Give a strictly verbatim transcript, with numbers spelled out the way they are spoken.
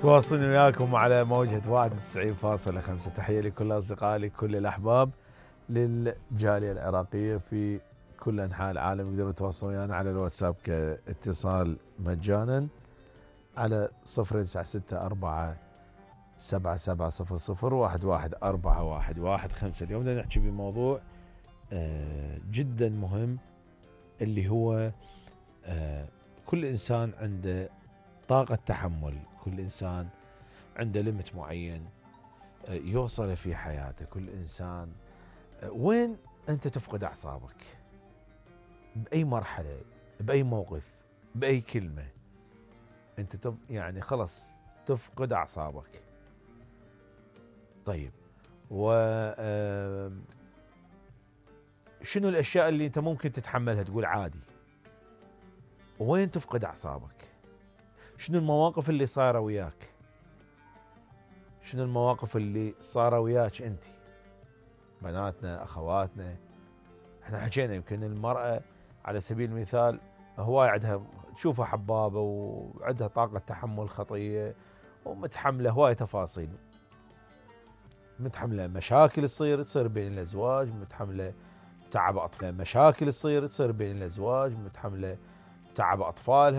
تواصلني وياكم على موجة واحد وتسعين فاصلة خمسة. تحية لكل أصدقائي، كل الأحباب، للجالية العراقية في كل أنحاء العالم. يقدروا يتواصلون ويانا على الواتساب كاتصال مجانا على صفر تسعة ستة أربعة سبعة سبعة صفر صفر واحد واحد أربعة واحد واحد خمسة. اليوم بدنا نحكي بموضوع جدا مهم، اللي هو كل إنسان عنده طاقة تحمل، كل إنسان عنده ليمت معين يوصل في حياته. كل إنسان وين أنت تفقد أعصابك، بأي مرحلة، بأي موقف، بأي كلمة أنت تف... يعني خلص تفقد أعصابك. طيب، و شنو الأشياء اللي أنت ممكن تتحملها تقول عادي؟ وين تفقد أعصابك؟ شنو المواقف اللي صايرة وياك؟ شنو المواقف اللي صايرة وياك أنت؟ بناتنا، أخواتنا. احنا حكينا يمكن المرأة على سبيل المثال هواي عندها، تشوفها حبابة وعندها طاقة تحمل خطية ومتحملة هواي تفاصيل، متحملة مشاكل تصير تصير بين الأزواج، متحملة تعب أطفال، مشاكل تصير تصير بين الأزواج، متحملة تعب أطفالها.